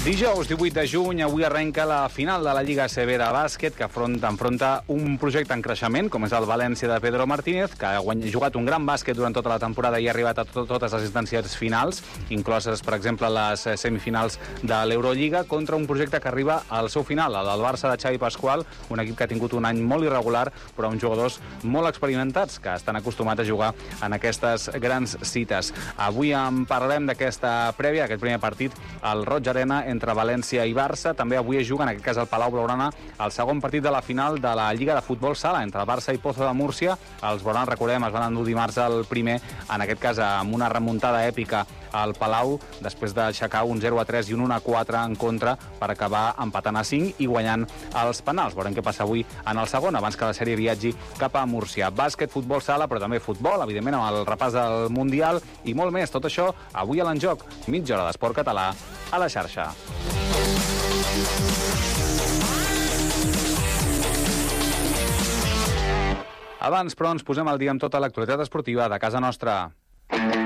Dijous 18 de juny, avui arrenca la final de la Lliga ACB de bàsquet que enfronta un projecte en creixement, com és el València de Pedro Martínez, que ha jugat un gran bàsquet durant tota la temporada i ha arribat a totes les instàncies finals, incloses, per exemple, les semifinals de l'Eurolliga, contra un projecte que arriba al seu final, el del Barça de Xavi Pasqual, un equip que ha tingut un any molt irregular, però amb jugadors molt experimentats, que estan acostumats a jugar en aquestes grans cites. Avui en parlarem d'aquesta prèvia, aquest primer partit, al Roig Arena, entre València i Barça. També avui es juga, en aquest cas al Palau Blaugrana, el segon partit de la final de la Lliga de Futbol Sala entre Barça i Pozo de Múrcia. Els blaugranes, recordem, es van endur dimarts el primer, en aquest cas amb una remuntada èpica al Palau, després d'aixecar un 0-3 i un 1-4 en contra per acabar empatant a 5 i guanyant els penals. Veurem què passa avui en el segon, abans que la sèrie viatgi cap a Múrcia. Bàsquet, futbol sala, però també futbol, evidentment, amb el repàs del Mundial i molt més. Tot això avui a l'Enjoc, mitja hora d'esport català a la xarxa. Abans, però, ens posem al dia amb tota l'actualitat esportiva de casa nostra.